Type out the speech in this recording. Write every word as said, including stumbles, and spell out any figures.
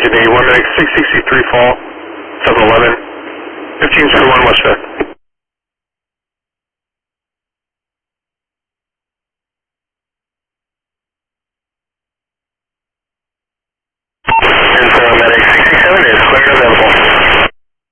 Sydney, one minute, six sixty-three fall, seven eleven, fifteen zero one West Fifth.